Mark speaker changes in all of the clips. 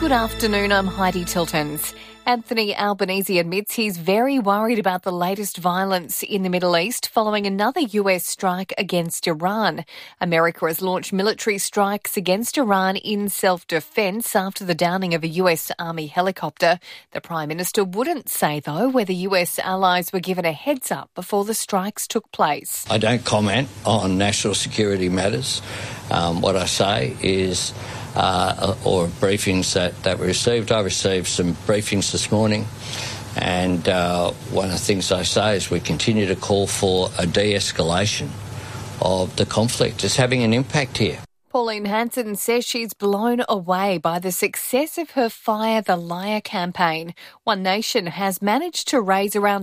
Speaker 1: Good afternoon, I'm Heidi Tiltons. Anthony Albanese admits he's very worried about the latest violence in the Middle East following another US strike against Iran. America has launched military strikes against Iran in self-defence after the downing of a US Army helicopter. The Prime Minister wouldn't say, though, whether US allies were given a heads up before the strikes took place.
Speaker 2: I don't comment on national security matters. What I say is or briefings that we received. I received some briefings this morning, and one of the things I say is we continue to call for a de-escalation of the conflict. It's having an impact here.
Speaker 1: Pauline Hanson says she's blown away by the success of her Fire the Liar campaign. One Nation has managed to raise around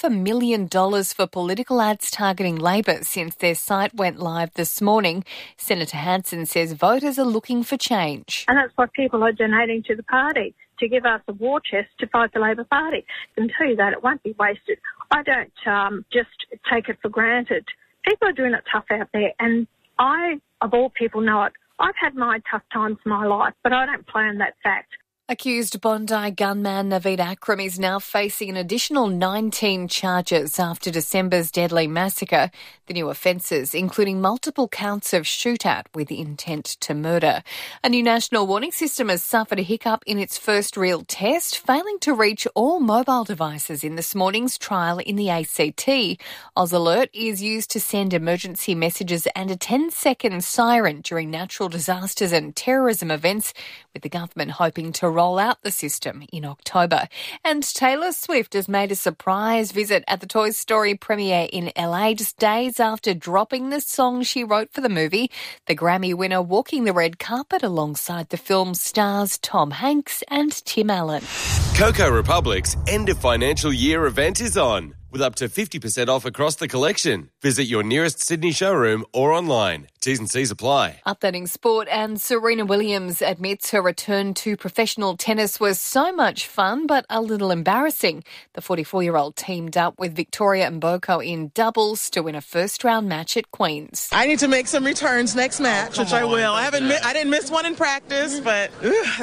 Speaker 1: $500,000 for political ads targeting Labor since their site went live this morning. Senator Hanson says voters are looking for change.
Speaker 3: And that's why people are donating to the party, to give us a war chest to fight the Labor Party. I can tell you that it won't be wasted. I don't just take it for granted. People are doing it tough out there, and I, of all people, know it. I've had my tough times in my life, but I don't play on that fact.
Speaker 1: Accused Bondi gunman Naveed Akram is now facing an additional 19 charges after December's deadly massacre. The new offences, including multiple counts of shootout with intent to murder. A new national warning system has suffered a hiccup in its first real test, failing to reach all mobile devices in this morning's trial in the ACT. Oz Alert is used to send emergency messages and a 10-second siren during natural disasters and terrorism events, with the government hoping to roll out the system in October. And Taylor Swift has made a surprise visit at the Toy Story premiere in LA just days after dropping the song she wrote for the movie. The Grammy winner walking the red carpet alongside the film's stars Tom Hanks and Tim Allen.
Speaker 4: Coco Republic's end of financial year event is on, with up to 50% off across the collection. Visit your nearest Sydney showroom or online. T's and C's apply.
Speaker 1: Updating sport, and Serena Williams admits her return to professional tennis was so much fun but a little embarrassing. The 44-year-old teamed up with Victoria Mboko in doubles to win a first-round match at Queen's.
Speaker 5: I need to make some returns next match, which I will. I didn't miss one in practice, but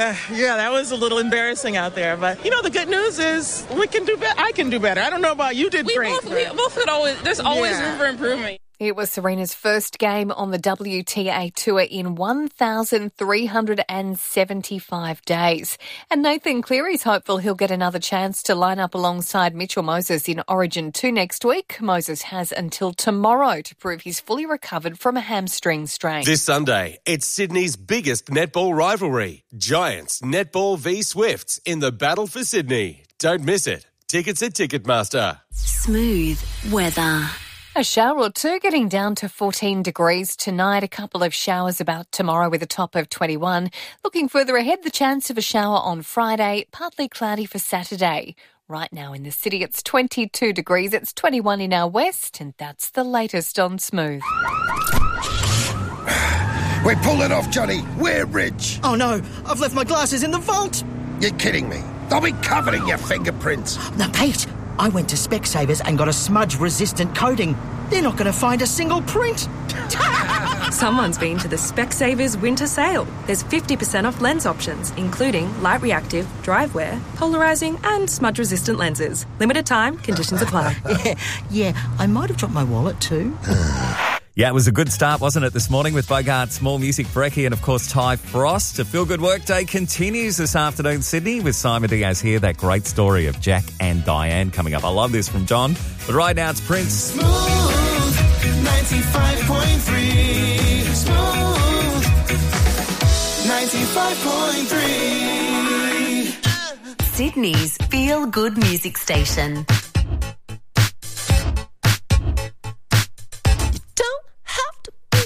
Speaker 5: that was a little embarrassing out there. But, the good news is we can do better. I can do better. I don't know about you. Did great.
Speaker 6: We both could always. There's always room for improvement.
Speaker 1: It was Serena's first game on the WTA Tour in 1,375 days. And Nathan Cleary's hopeful he'll get another chance to line up alongside Mitchell Moses in Origin 2 next week. Moses has until tomorrow to prove he's fully recovered from a hamstring strain.
Speaker 4: This Sunday, it's Sydney's biggest netball rivalry. Giants Netball v Swifts in the battle for Sydney. Don't miss it. Tickets at Ticketmaster.
Speaker 7: Smooth weather.
Speaker 1: A shower or two, getting down to 14 degrees tonight. A couple of showers about tomorrow with a top of 21. Looking further ahead, the chance of a shower on Friday, partly cloudy for Saturday. Right now in the city, it's 22 degrees. It's 21 in our west, and that's the latest on Smooth.
Speaker 8: We're pulling off, Johnny. We're rich.
Speaker 9: Oh, no. I've left my glasses in the vault.
Speaker 8: You're kidding me. They'll be covered in your fingerprints.
Speaker 9: No, Pete. I went to Specsavers and got a smudge-resistant coating. They're not going to find a single print.
Speaker 10: Someone's been to the Specsavers winter sale. There's 50% off lens options, including light reactive, dry wear, polarising and smudge-resistant lenses. Limited time, conditions apply.
Speaker 9: Yeah, I might have dropped my wallet too.
Speaker 11: Yeah, it was a good start, wasn't it, this morning with Bogart's More Music Brekkie and, of course, Ty Frost. A feel-good workday continues this afternoon, Sydney, with Simon Diaz here. That great story of Jack and Diane coming up. I love this from John. But right now it's Prince.
Speaker 12: Smooth 95.3. Smooth 95.3.
Speaker 7: Sydney's feel-good music station.